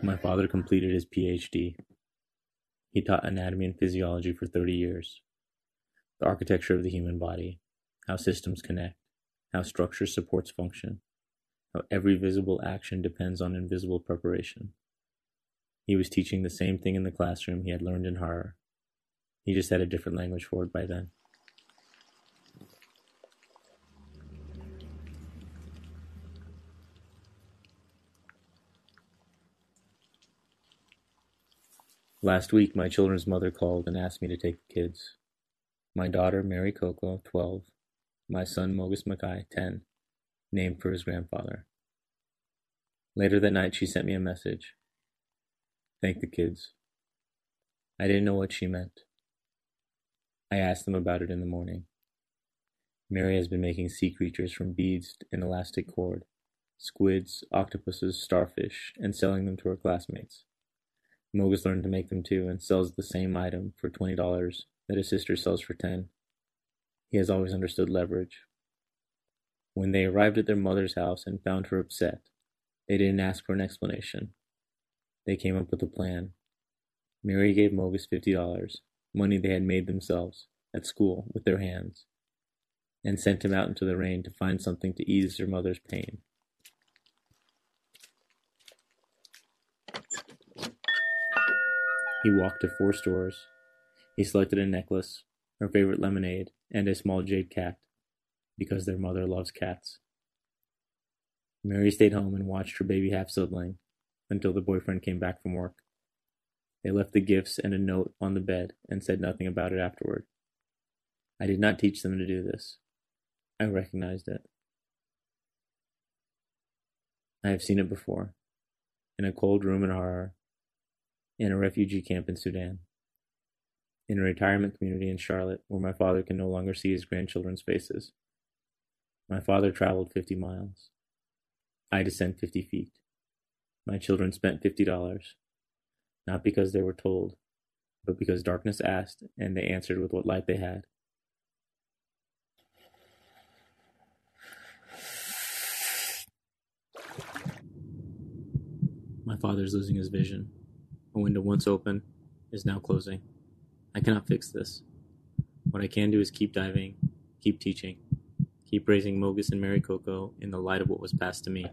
My father completed his PhD. He taught anatomy and physiology for 30 years. The architecture of the human body, how systems connect, how structure supports function, how every visible action depends on invisible preparation. He was teaching the same thing in the classroom he had learned in Harrer. He just had a different language for it by then. Last week, my children's mother called and asked me to take the kids. My daughter, Mary Coco, 12. My son, Mogus Mackay, 10. Named for his grandfather. Later that night, she sent me a message. Thank the kids. I didn't know what she meant. I asked them about it in the morning. Mary has been making sea creatures from beads and elastic cord, squids, octopuses, starfish, and selling them to her classmates. Mogus learned to make them too and sells the same item for $20 that his sister sells for $10. He has always understood leverage. When they arrived at their mother's house and found her upset, they didn't ask for an explanation. They came up with a plan. Mary gave Mogus $50, money they had made themselves, at school, with their hands, and sent him out into the rain to find something to ease their mother's pain. He walked to 4 stores. He selected a necklace, her favorite lemonade, and a small jade cat, because their mother loves cats. Mary stayed home and watched her baby half-sibling until the boyfriend came back from work. They left the gifts and a note on the bed and said nothing about it afterward. I did not teach them to do this. I recognized it. I have seen it before, in a cold room in Harrer, in a refugee camp in Sudan, in a retirement community in Charlotte where my father can no longer see his grandchildren's faces. My father traveled 50 miles. I descend 50 feet. My children spent $50, not because they were told, but because darkness asked and they answered with what light they had. My father is losing his vision. A window once open is now closing. I cannot fix this. What I can do is keep diving, keep teaching, keep raising Mogus and Mary Coco in the light of what was passed to me.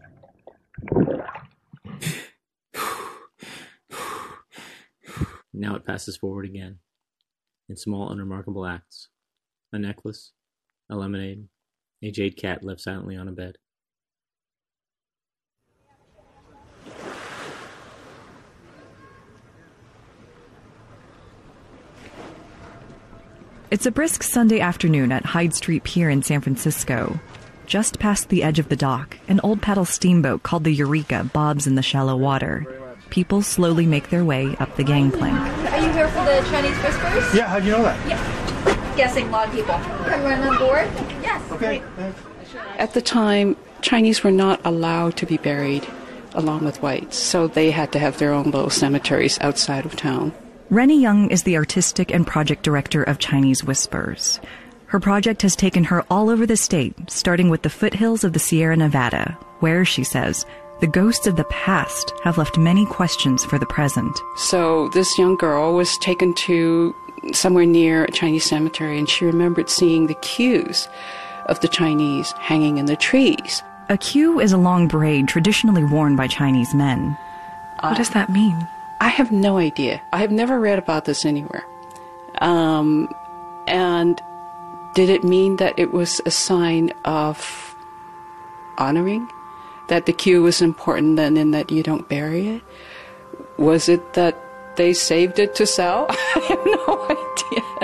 Now it passes forward again, in small, unremarkable acts. A necklace, a lemonade, a jade cat left silently on a bed. It's a brisk Sunday afternoon at Hyde Street Pier in San Francisco. Just past the edge of the dock, an old paddle steamboat called the Eureka bobs in the shallow water. People slowly make their way up the gangplank. Are you here for the Chinese Whispers? Yeah, how'd you know that? Yeah. Guessing a lot of people. Come run on board? Yes. Okay. At the time, Chinese were not allowed to be buried along with whites, so they had to have their own little cemeteries outside of town. Rennie Young is the artistic and project director of Chinese Whispers. Her project has taken her all over the state, starting with the foothills of the Sierra Nevada, where, she says, the ghosts of the past have left many questions for the present. So this young girl was taken to somewhere near a Chinese cemetery, and she remembered seeing the queues of the Chinese hanging in the trees. A queue is a long braid traditionally worn by Chinese men. What does that mean? I have no idea. I have never read about this anywhere. And did it mean that it was a sign of honoring? That the queue was important then and that you don't bury it? Was it that they saved it to sell? I have no idea.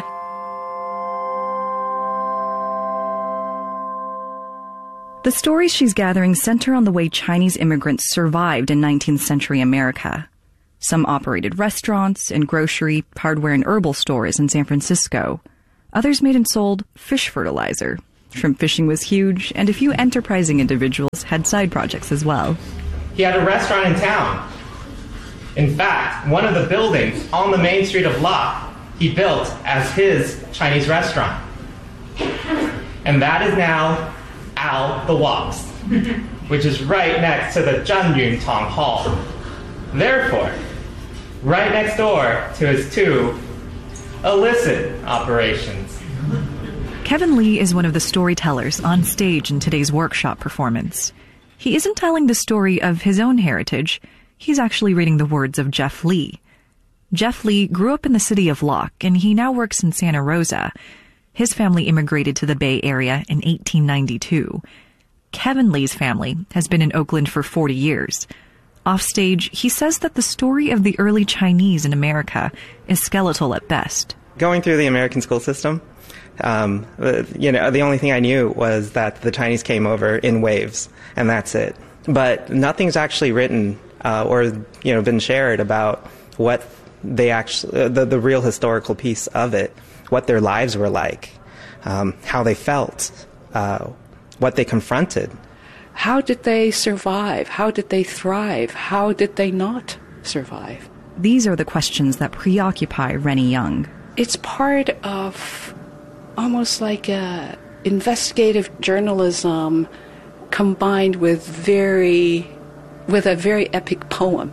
The stories she's gathering center on the way Chinese immigrants survived in 19th century America. Some operated restaurants and grocery, hardware, and herbal stores in San Francisco. Others made and sold fish fertilizer. Shrimp fishing was huge, and a few enterprising individuals had side projects as well. He had a restaurant in town. In fact, one of the buildings on the main street of Locke, he built as his Chinese restaurant. And that is now Al the Woks, which is right next to the Zhanyun Town Hall. Therefore, right next door to his two illicit operations. Kevin Lee is one of the storytellers on stage in today's workshop performance. He isn't telling the story of his own heritage. He's actually reading the words of Jeff Lee. Jeff Lee grew up in the city of Locke, and he now works in Santa Rosa. His family immigrated to the Bay Area in 1892. Kevin Lee's family has been in Oakland for 40 years. Offstage, he says that the story of the early Chinese in America is skeletal at best. Going through the American school system, the only thing I knew was that the Chinese came over in waves, and that's it. But nothing's actually written or been shared about what they actually, the real historical piece of it, what their lives were like, how they felt, what they confronted. How did they survive? How did they thrive? How did they not survive? These are the questions that preoccupy Rennie Young. It's part of almost like investigative journalism combined with a very epic poem.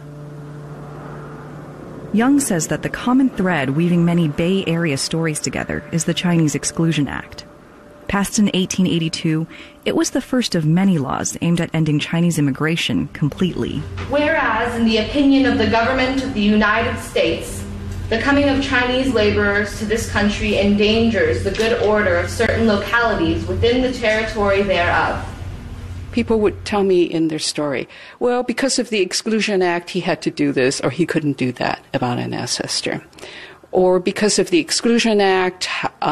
Young says that the common thread weaving many Bay Area stories together is the Chinese Exclusion Act. Passed in 1882, it was the first of many laws aimed at ending Chinese immigration completely. Whereas, in the opinion of the government of the United States, the coming of Chinese laborers to this country endangers the good order of certain localities within the territory thereof. People would tell me in their story, well, because of the Exclusion Act, he had to do this or he couldn't do that about an ancestor. Or because of the Exclusion Act,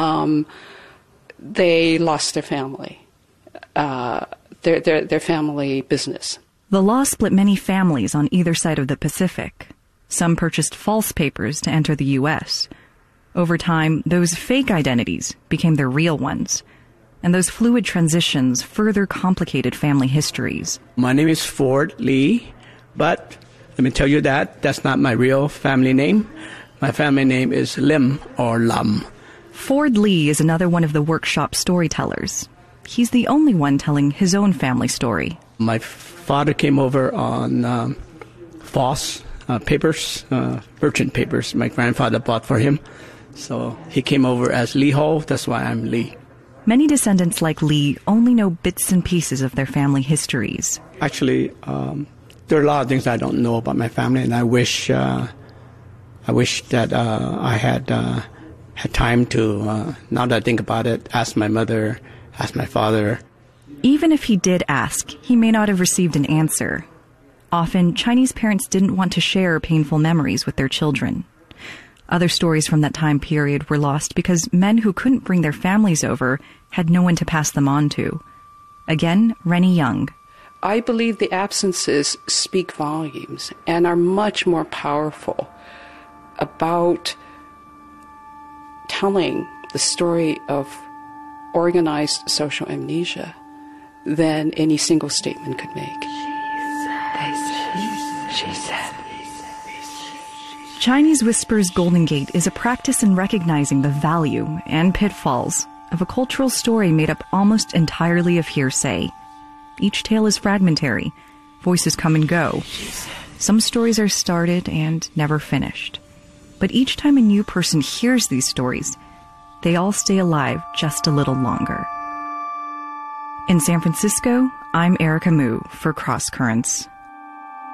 they lost their family, their family business. The law split many families on either side of the Pacific. Some purchased false papers to enter the U.S. Over time, those fake identities became their real ones. And those fluid transitions further complicated family histories. My name is Ford Lee, but let me tell you that's not my real family name. My family name is Lim or Lam. Ford Lee is another one of the workshop storytellers. He's the only one telling his own family story. My father came over on Foss papers, merchant papers my grandfather bought for him. So he came over as Lee Ho, that's why I'm Lee. Many descendants like Lee only know bits and pieces of their family histories. Actually, there are a lot of things I don't know about my family, and I wish that I had time to, now that I think about it, ask my mother, ask my father. Even if he did ask, he may not have received an answer. Often, Chinese parents didn't want to share painful memories with their children. Other stories from that time period were lost because men who couldn't bring their families over had no one to pass them on to. Again, Rennie Young. I believe the absences speak volumes and are much more powerful about telling the story of organized social amnesia than any single statement could make. She said. Chinese Whispers Golden Gate is a practice in recognizing the value and pitfalls of a cultural story made up almost entirely of hearsay. Each tale is fragmentary. Voices come and go. Some stories are started and never finished. But each time a new person hears these stories, they all stay alive just a little longer. In San Francisco, I'm Erica Mu for Cross Currents.